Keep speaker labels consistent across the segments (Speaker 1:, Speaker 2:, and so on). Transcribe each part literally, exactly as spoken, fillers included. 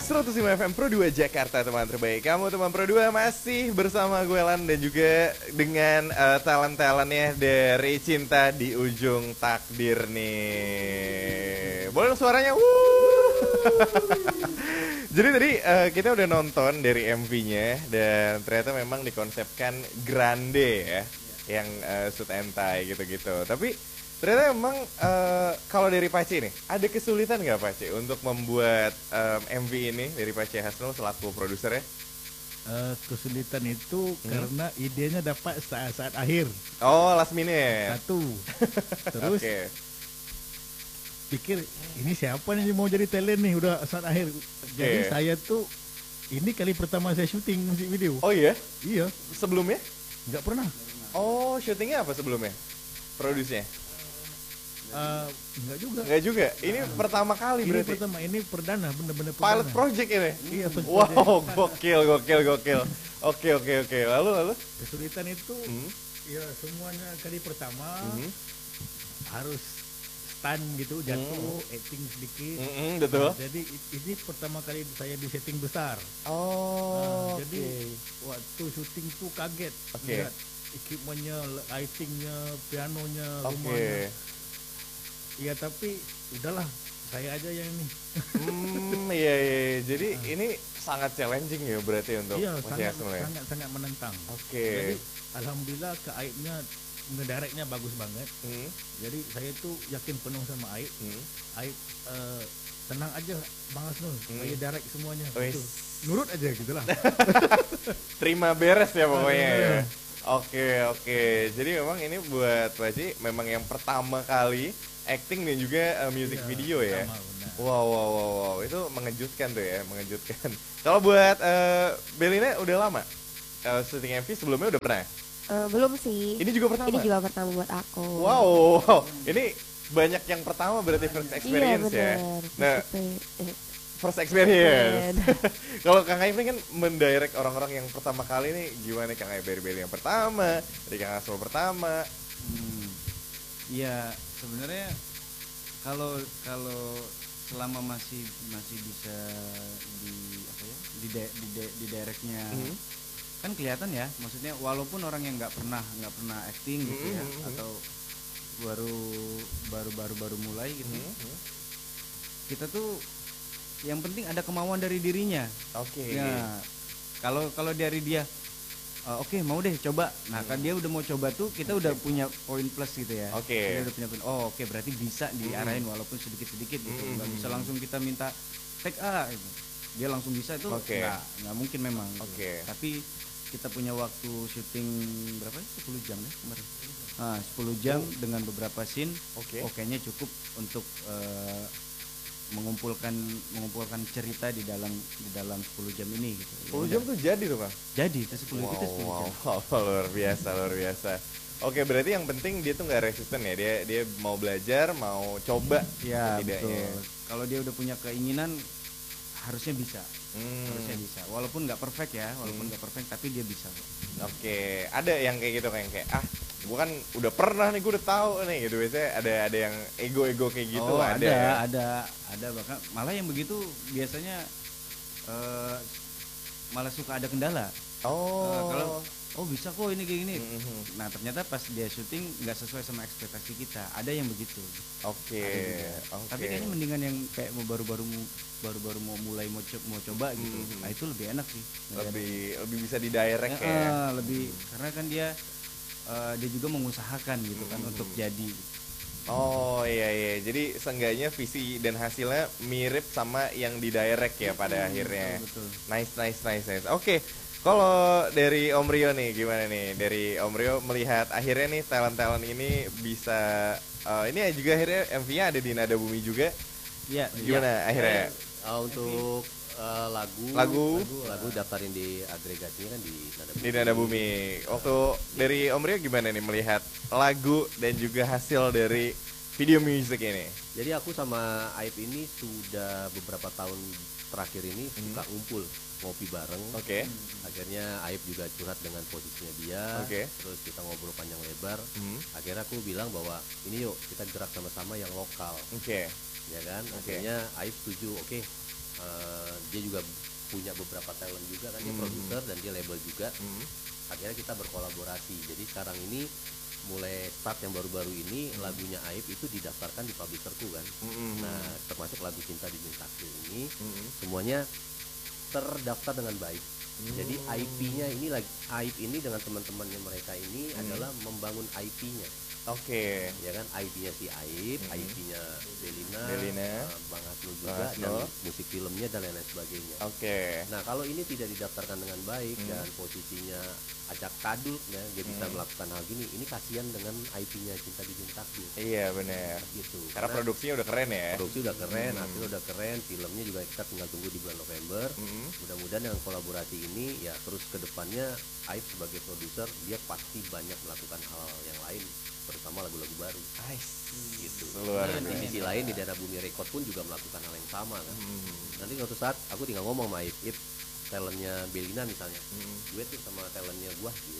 Speaker 1: seratus lima F M Pro dua Jakarta, teman terbaik kamu. Teman Pro dua masih bersama gue Lan dan juga dengan uh, talent-talentnya dari Cinta di Ujung Takdir nih. Boleh dong suaranya? Jadi tadi uh, kita udah nonton dari M V-nya dan ternyata memang dikonsepkan grande ya, yang uh, suit and tie gitu-gitu. Tapi ternyata memang uh, kalau dari Pace nih, ada kesulitan nggak Pace untuk membuat um, M V ini dari Pace Hasnul selaku produser ya?
Speaker 2: Uh, kesulitan itu hmm? karena idenya dapat saat-saat akhir.
Speaker 1: Oh, last minute.
Speaker 2: Satu. Terus okay. pikir ini siapa nih mau jadi talent nih udah saat akhir. Okay. Jadi saya tuh ini kali pertama saya syuting musik video.
Speaker 1: Oh iya?
Speaker 2: Iya.
Speaker 1: Sebelumnya?
Speaker 2: Nggak pernah.
Speaker 1: Oh, syutingnya apa sebelumnya? Produsnya?
Speaker 2: Uh, enggak juga.
Speaker 1: Enggak juga. Ini uh, pertama kali
Speaker 2: ini
Speaker 1: berarti.
Speaker 2: Pertama, ini perdana, benar-benar perdana.
Speaker 1: Pilot project ini.
Speaker 2: Iya, pilot
Speaker 1: wow,
Speaker 2: project.
Speaker 1: gokil, gokil, gokil. Oke, oke, oke. Lalu, lalu?
Speaker 2: Kesulitan itu, hmm? ya semuanya kali pertama hmm? harus stand gitu, jatuh, hmm? acting sedikit.
Speaker 1: Hmm, betul.
Speaker 2: Nah, jadi ini pertama kali saya di setting besar.
Speaker 1: Oh.
Speaker 2: Nah, jadi
Speaker 1: okay.
Speaker 2: waktu syuting tuh kaget.
Speaker 1: Okay.
Speaker 2: Lihat equipmentnya, lightingnya, pianonya,
Speaker 1: okay.
Speaker 2: rumahnya. Iya tapi udahlah saya aja yang ini.
Speaker 1: Hmm iya iya jadi nah. Ini sangat challenging ya berarti untuk
Speaker 2: iya, sangat,
Speaker 1: ya?
Speaker 2: sangat sangat menentang.
Speaker 1: Oke. Okay.
Speaker 2: Jadi alhamdulillah ke Aibnya ngedirectnya bagus banget. Hmm. Jadi saya tuh yakin penuh sama Aib. Hmm. Aib uh, tenang aja Bang Hasnul, hmm. saya direct semuanya. Gitu. Nurut aja gitulah.
Speaker 1: Terima beres ya pokoknya. Ya. Oke oke. Jadi memang ini buat Pace memang yang pertama kali acting dan juga uh, music iya, video ya. Wow, wow, wow, wow, itu mengejutkan tuh ya, mengejutkan. Kalau buat uh, Belina udah lama uh, syuting M V sebelumnya udah pernah?
Speaker 3: Uh, belum sih.
Speaker 1: Ini juga pertama?
Speaker 3: Ini juga pertama buat aku.
Speaker 1: Wow, wow. Ini banyak yang pertama berarti first experience iya, ya. Nah, first experience. Kalau Kang Aib kan mendirect orang-orang yang pertama kali nih, gimana Kang Aib dari Beli yang pertama, dari Kang Hasnul pertama?
Speaker 4: Hmm, ya sebenarnya kalau kalau selama masih masih bisa di apa ya di di, di, di directnya mm-hmm. kan kelihatan ya, maksudnya walaupun orang yang nggak pernah nggak pernah acting gitu ya mm-hmm. atau baru baru baru baru mulai gitu mm-hmm. kita tuh yang penting ada kemauan dari dirinya.
Speaker 1: Oke. Okay.
Speaker 4: Ya kalau kalau dari dia uh, oke okay, mau deh coba. Nah hmm. kan dia udah mau coba tuh kita okay. udah punya poin plus gitu ya.
Speaker 1: Oke. Okay.
Speaker 4: Dia udah punya poin. Oh oke okay, berarti bisa diarahin hmm. walaupun sedikit-sedikit gitu. Hmm. Gak bisa langsung kita minta take A gitu. Dia langsung bisa tuh okay. nggak nggak mungkin memang. Oke.
Speaker 1: Okay.
Speaker 4: Gitu. Tapi kita punya waktu syuting berapa? sepuluh jam ya kemarin. Nah, sepuluh jam oh. dengan beberapa scene. Oke. Okay. Oke-nya cukup untuk uh, mengumpulkan mengumpulkan cerita di dalam di dalam sepuluh jam ini gitu.
Speaker 1: sepuluh jam tuh jadi tuh, Bang.
Speaker 4: Jadi itu sepuluh
Speaker 1: wow,
Speaker 4: itu sepuluh jam.
Speaker 1: Wow, luar biasa, luar biasa. Oke, berarti yang penting dia tuh nggak resisten ya. Dia dia mau belajar, mau coba
Speaker 4: ya, setidaknya. Kalau dia udah punya keinginan harusnya bisa. Hmm. Harusnya bisa. Walaupun nggak perfect ya, walaupun nggak hmm. perfect tapi dia bisa.
Speaker 1: Oke, ada yang kayak gitu kayak kayak ah gue kan udah pernah nih, gue udah tahu nih gitu. Biasanya ada ada yang ego-ego kayak gitu.
Speaker 4: Oh,
Speaker 1: ada
Speaker 4: ada ada ada bahkan malah yang begitu biasanya uh, malah suka ada kendala.
Speaker 1: Oh
Speaker 4: uh, kalau oh bisa kok ini kayak gini mm-hmm. nah ternyata pas dia syuting nggak sesuai sama ekspektasi kita, ada yang begitu.
Speaker 1: Oke okay. okay.
Speaker 4: Tapi kayaknya mendingan yang kayak mau baru-baru baru-baru mau mulai mau coba mau coba gitu mm-hmm. nah itu lebih enak sih,
Speaker 1: lebih enak. Lebih bisa di direct ya, ya.
Speaker 4: Uh, lebih karena kan dia Uh, dia juga mengusahakan gitu kan hmm. untuk jadi.
Speaker 1: Oh iya iya, jadi seenggaknya visi dan hasilnya mirip sama yang di direct ya pada hmm, akhirnya.
Speaker 4: Betul, betul.
Speaker 1: Nice nice nice nice. Oke, okay. Kalau dari Om Rio nih gimana nih? Dari Om Rio melihat akhirnya nih talent-talent ini bisa uh, ini juga akhirnya M V-nya ada di Nada Bumi juga.
Speaker 4: Iya.
Speaker 1: Gimana
Speaker 4: ya.
Speaker 1: akhirnya?
Speaker 5: Uh, untuk Uh, lagu,
Speaker 1: lagu
Speaker 5: lagu lagu daftarin di agregatnya kan di Nada Bumi.
Speaker 1: Di Nada Bumi. Waktu uh, dari Om Rio gimana nih melihat lagu dan juga hasil dari video music ini?
Speaker 5: Jadi aku sama Aib ini sudah beberapa tahun terakhir ini hmm. suka ngumpul ngopi bareng.
Speaker 1: Oke. Okay.
Speaker 5: Akhirnya Aib juga curhat dengan posisinya dia.
Speaker 1: Oke. Okay.
Speaker 5: Terus kita ngobrol panjang lebar.
Speaker 1: Hmm.
Speaker 5: Akhirnya aku bilang bahwa ini yuk kita gerak sama-sama yang lokal.
Speaker 1: Oke. Okay.
Speaker 5: Ya kan?
Speaker 1: Okay.
Speaker 5: Akhirnya Aib setuju. Oke. Okay. uh, dia juga punya beberapa talent juga kan, dia
Speaker 1: Hmm.
Speaker 5: produser dan dia label juga.
Speaker 1: Hmm.
Speaker 5: Akhirnya kita berkolaborasi. Jadi sekarang ini mulai start yang baru-baru ini
Speaker 1: Hmm.
Speaker 5: lagunya Aib itu didaftarkan di publisherku kan.
Speaker 1: Hmm.
Speaker 5: Nah termasuk lagu Cinta di Bintang ini
Speaker 1: Hmm.
Speaker 5: semuanya terdaftar dengan baik.
Speaker 1: Hmm.
Speaker 5: Jadi I P-nya ini lagi Aib ini dengan teman-temannya mereka ini
Speaker 1: Hmm.
Speaker 5: adalah membangun I P-nya.
Speaker 1: Oke.
Speaker 5: Ya kan, I P-nya si Aib,
Speaker 1: Hmm.
Speaker 5: I P-nya Belina,
Speaker 1: Belina,
Speaker 5: uh, Bang Hasnul juga,
Speaker 1: Bang Hasnul.
Speaker 5: dan musik filmnya dan lain-lain sebagainya.
Speaker 1: Oke.
Speaker 5: Nah kalau ini tidak didaftarkan dengan baik
Speaker 1: Hmm.
Speaker 5: dan posisinya acak kadul ya, dia bisa
Speaker 1: Hmm.
Speaker 5: melakukan hal gini, ini kasihan dengan I P-nya Cinta di Takdir.
Speaker 1: Iya benar.
Speaker 5: Gitu.
Speaker 1: Karena produksinya udah keren ya.
Speaker 5: produksi udah keren,
Speaker 1: Hmm.
Speaker 5: hasilnya udah keren, filmnya juga kita tinggal tunggu di bulan November.
Speaker 1: Hmm.
Speaker 5: Mudah-mudahan dengan kolaborasi ini ya terus ke depannya Aib sebagai produser dia pasti banyak melakukan hal yang lain, terutama lagu-lagu baru.
Speaker 1: Nice.
Speaker 5: Gitu.
Speaker 1: Luar
Speaker 5: Dan di
Speaker 1: biasa.
Speaker 5: sisi lain di Dana Bumi Record pun juga melakukan hal yang sama kan.
Speaker 1: Hmm.
Speaker 5: Nanti suatu saat aku tinggal ngomong sama Aib, Ip, talentnya Belina misalnya,
Speaker 1: Hmm.
Speaker 5: duet tuh sama talentnya gua gitu.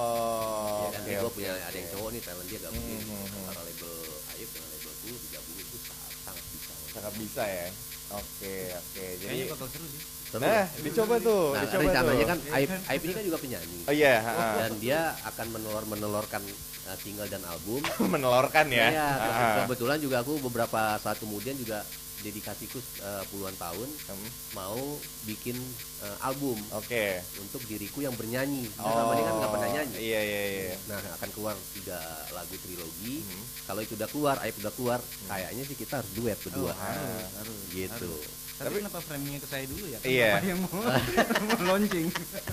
Speaker 1: Oh.
Speaker 5: Ya kan,
Speaker 1: oke,
Speaker 5: gua
Speaker 1: oke,
Speaker 5: punya
Speaker 1: oke.
Speaker 5: ada yang cowok nih, talent dia gabungin
Speaker 1: Hmm, hmm, hmm.
Speaker 5: antara label Aib dengan labelku, digabungin itu sangat, sangat bisa.
Speaker 1: Sangat bisa ya. Oke, oke. Jadi
Speaker 4: Kayaknya bakal seru sih.
Speaker 5: Seru.
Speaker 1: nah, dicoba tuh,
Speaker 5: Nah,
Speaker 1: dicoba
Speaker 5: rencananya
Speaker 1: tuh.
Speaker 5: kan Aib, Aib ini kan juga penyanyi.
Speaker 1: Oh iya, ha.
Speaker 5: Dan dia akan menelor menelorkan uh, single dan album.
Speaker 1: menelorkan ya.
Speaker 5: Iya,
Speaker 1: Ha.
Speaker 5: kebetulan juga aku beberapa saat kemudian juga dedikasiku uh, puluhan tahun
Speaker 1: Hmm.
Speaker 5: mau bikin uh, album
Speaker 1: Oke.
Speaker 5: untuk diriku yang bernyanyi.
Speaker 1: Oh.
Speaker 5: Selama ini kan nggak pernah nyanyi.
Speaker 1: Iya, iya, iya.
Speaker 5: Nah, akan keluar tiga lagu trilogi.
Speaker 1: Hmm.
Speaker 5: Kalau itu udah keluar, Aib udah keluar, kayaknya sih kita harus duet berdua.
Speaker 4: Oh, harus, harus,
Speaker 5: gitu.
Speaker 4: harus. Tapi,
Speaker 1: Tapi-
Speaker 4: kenapa framingnya ke saya dulu ya?
Speaker 1: Iya.
Speaker 4: Kenapa yang mau, mau launching?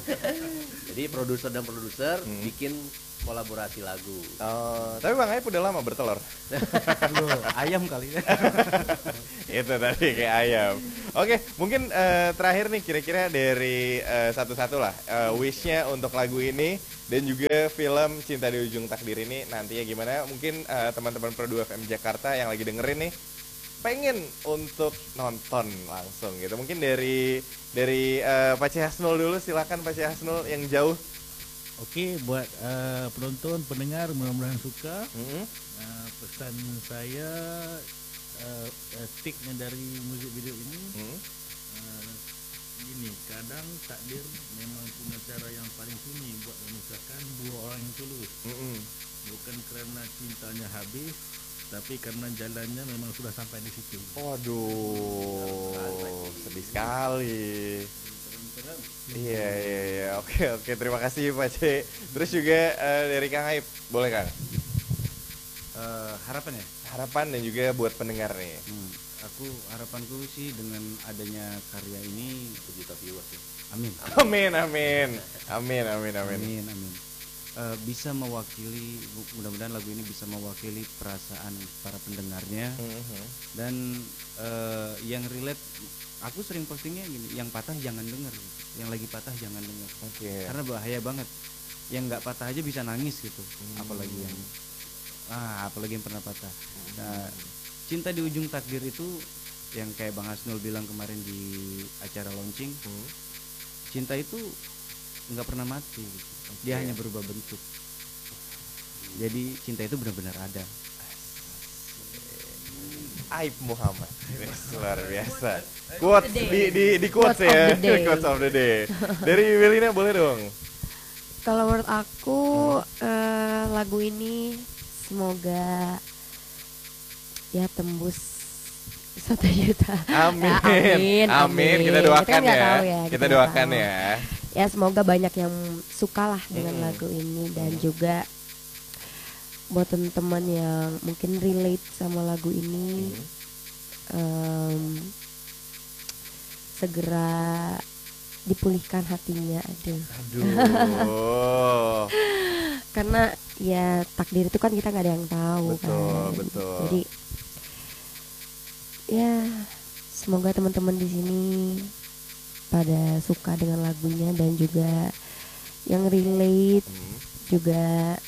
Speaker 5: Jadi produser dan produser
Speaker 1: Hmm.
Speaker 5: bikin kolaborasi lagu.
Speaker 1: Oh, tapi Bang Aib udah lama bertelur.
Speaker 4: Loh, ayam kali ya.
Speaker 1: Itu tadi kayak ayam. Oke, mungkin eh, terakhir nih kira-kira dari eh, satu-satu lah eh, wish-nya untuk lagu ini dan juga film Cinta di Ujung Takdir ini nantinya gimana? Mungkin eh, teman-teman Pro dua F M Jakarta yang lagi dengerin nih pengen untuk nonton langsung gitu. Mungkin dari dari eh, Pak C Hasnul dulu, silakan Pak C Hasnul yang jauh.
Speaker 2: Oke, buat eh, penonton, pendengar mudah-mudahan suka.
Speaker 1: Mm-hmm.
Speaker 2: Eh, pesan saya eh, eh, sticknya dari musik video ini
Speaker 1: Hmm.
Speaker 2: eh, gini, kadang takdir memang punya cara yang paling sunyi buat memisahkan dua orang yang tulus.
Speaker 1: Mm-mm.
Speaker 2: Bukan karena cintanya habis, tapi karena jalannya memang sudah sampai di situ.
Speaker 1: Waduh, sedih sekali. Iya iya iya, oke oke, terima kasih Pak C. Terus juga eh, dari Kang Aib, boleh Kang?
Speaker 4: Eh, harapan ya?
Speaker 1: Harapan dan juga buat pendengar nih.
Speaker 4: Hmm, aku harapanku sih dengan adanya karya ini,
Speaker 5: Sejuta viewers ya.
Speaker 4: amin.
Speaker 1: Amin amin amin amin amin.
Speaker 4: Amin, amin. Eh, bisa mewakili, mudah-mudahan lagu ini bisa mewakili perasaan para pendengarnya.
Speaker 1: Mhm.
Speaker 4: Dan eh, yang relate, aku sering postingnya gini, yang patah jangan denger, yang lagi patah jangan denger,
Speaker 1: Oke.
Speaker 4: karena bahaya banget. Yang nggak patah aja bisa nangis gitu,
Speaker 1: Hmm.
Speaker 4: apalagi yang ah apalagi yang pernah patah. Nah, Cinta di Ujung Takdir itu yang kayak Bang Hasnul bilang kemarin di acara launching,
Speaker 1: Hmm.
Speaker 4: cinta itu nggak pernah mati gitu. Dia
Speaker 1: Oke.
Speaker 4: hanya berubah bentuk. Jadi cinta itu benar-benar ada.
Speaker 1: Aib Muhammad. Wes, luar biasa. Quotes
Speaker 3: the day.
Speaker 1: di di di quotes
Speaker 3: Quotes of
Speaker 1: ya.
Speaker 3: the day.
Speaker 1: Quotes of the day. Dari Wilina boleh dong.
Speaker 3: Kalau menurut aku eh, lagu ini semoga ya tembus satu juta.
Speaker 1: Amin.
Speaker 3: Ya, amin,
Speaker 1: Amin. Kita
Speaker 3: amin.
Speaker 1: doakan
Speaker 3: Kita kan nggak
Speaker 1: ya.
Speaker 3: tahu ya,
Speaker 1: Kita
Speaker 3: kita nggak
Speaker 1: doakan
Speaker 3: tahu.
Speaker 1: ya.
Speaker 3: Ya semoga banyak yang suka lah dengan
Speaker 1: Mm-mm.
Speaker 3: lagu ini dan
Speaker 1: Mm.
Speaker 3: juga buat teman-teman yang mungkin relate sama lagu ini
Speaker 1: Hmm.
Speaker 3: em, segera dipulihkan hatinya, aduh.
Speaker 1: Aduh.
Speaker 3: Karena ya takdir itu kan kita nggak ada yang tahu.
Speaker 1: Betul,
Speaker 3: kan.
Speaker 1: betul.
Speaker 3: Jadi ya semoga teman-teman di sini pada suka dengan lagunya dan juga yang relate
Speaker 1: Hmm.
Speaker 3: juga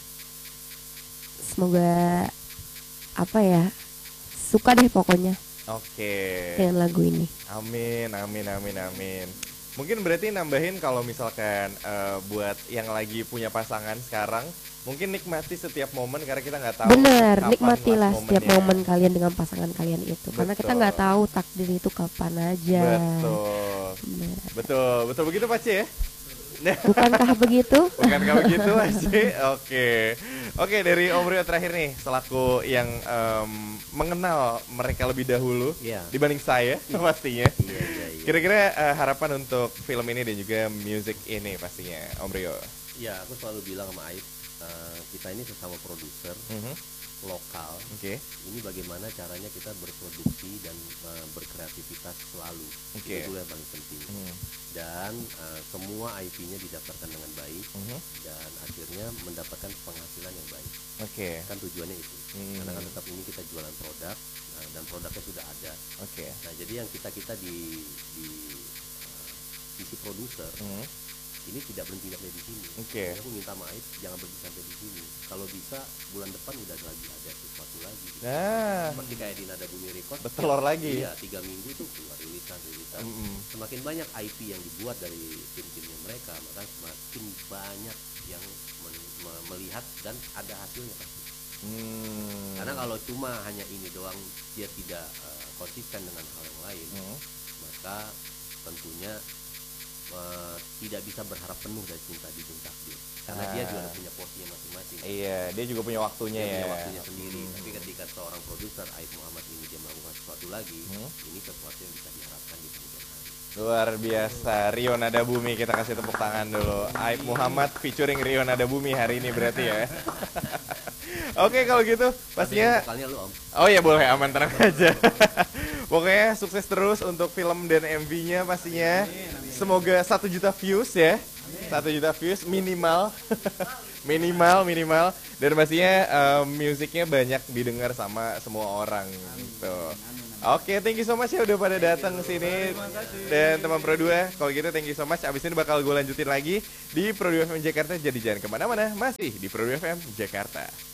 Speaker 3: semoga apa ya suka deh pokoknya
Speaker 1: Oke.
Speaker 3: dengan lagu ini.
Speaker 1: Amin, amin, amin, amin. Mungkin berarti nambahin kalau misalkan uh, buat yang lagi punya pasangan sekarang, mungkin nikmati setiap momen karena kita nggak tahu.
Speaker 3: Bener,
Speaker 1: kapan
Speaker 3: nikmatilah
Speaker 1: last
Speaker 3: setiap
Speaker 1: momennya.
Speaker 3: momen kalian dengan pasangan kalian itu.
Speaker 1: Betul.
Speaker 3: Karena kita nggak tahu takdir itu kapan aja.
Speaker 1: Betul.
Speaker 3: Bener.
Speaker 1: Betul, betul begitu Pak C ya?
Speaker 3: Bukankah begitu?
Speaker 1: Bukankah begitu Pak C? Oke. Oke, dari Om Rio terakhir nih, selaku yang um, mengenal mereka lebih dahulu
Speaker 5: Iya.
Speaker 1: dibanding saya pastinya.
Speaker 5: Iya, iya, iya.
Speaker 1: Kira-kira uh, harapan untuk film ini dan juga music ini pastinya, Om Rio.
Speaker 5: Ya, aku selalu bilang sama Aib, uh, kita ini sesama produser
Speaker 1: Mhm.
Speaker 5: lokal.
Speaker 1: Oke.
Speaker 5: Ini bagaimana caranya kita berproduksi dan uh, berkreativitas selalu.
Speaker 1: Oke.
Speaker 5: Itu dulu yang paling penting.
Speaker 1: Mhm.
Speaker 5: Dan uh, semua I P-nya didaftarkan dengan baik
Speaker 1: Mhm.
Speaker 5: dan akhirnya mendapatkan penghasilan yang baik.
Speaker 1: Oke.
Speaker 5: Kan tujuannya itu.
Speaker 1: Hmm.
Speaker 5: Karena kan tetap ini kita jualan produk uh, dan produknya sudah ada.
Speaker 1: Oke.
Speaker 5: Nah, jadi yang kita kita di di uh, sisi produser
Speaker 1: Mhm.
Speaker 5: ini tidak berhenti sampai di sini.
Speaker 1: Oke.
Speaker 5: Jadi aku minta maaf, jangan berhenti sampai di sini. Kalau bisa bulan depan udah lagi ada sesuatu lagi. Gitu.
Speaker 1: Nah,
Speaker 5: Seperti kayak di Nada Bumi Record.
Speaker 1: bertelur lagi.
Speaker 5: Iya, tiga minggu itu keluar rilisan rilisan.
Speaker 1: Mm-mm.
Speaker 5: Semakin banyak I P yang dibuat dari tim-timnya mereka, maka semakin banyak yang men- me- melihat dan ada hasilnya pasti.
Speaker 1: Hmm.
Speaker 5: Karena kalau cuma hanya ini doang, dia tidak uh, konsisten dengan hal yang lain,
Speaker 1: Mhm.
Speaker 5: maka tentunya uh, tidak bisa berharap penuh dari cinta di takdir. Karena dia juga
Speaker 1: Ah.
Speaker 5: punya porsinya masing-masing.
Speaker 1: Iya, dia juga punya waktunya
Speaker 5: Dia
Speaker 1: ya.
Speaker 5: punya waktunya sendiri.
Speaker 1: Hmm.
Speaker 5: Tapi ketika seorang produser Aib Muhammad ini dia melakukan sesuatu lagi,
Speaker 1: Hmm.
Speaker 5: ini sesuatu yang bisa diharapkan di kemudian hari.
Speaker 1: Luar biasa, Rio Nada Bumi, kita kasih tepuk tangan dulu. Aib Muhammad featuring Rio Nada Bumi hari ini berarti ya. Oke kalau gitu pastinya.
Speaker 5: Vokalnya lu Om.
Speaker 1: Oh ya boleh, aman, tenang aja. Pokoknya sukses terus untuk film dan M V-nya pastinya. Semoga satu juta views ya. Satu juta views minimal. minimal minimal dan pastinya eh, musiknya banyak didengar sama semua orang gitu. Oke, thank you so much ya udah pada datang ke sini dan teman Pro dua. Kalau gitu thank you so much. Abis ini bakal gue lanjutin lagi di Pro dua F M Jakarta. Jadi jangan kemana-mana, masih di Pro dua F M Jakarta.